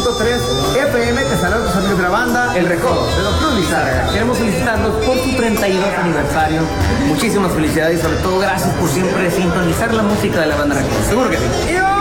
100.3 FM. Te saludos tus amigos de la banda El Recodo, de Don Cruz Lizárraga. Queremos felicitarlos por su 32 aniversario. Muchísimas felicidades y sobre todo gracias por siempre sintonizar la música de la banda Recodo. Seguro que sí.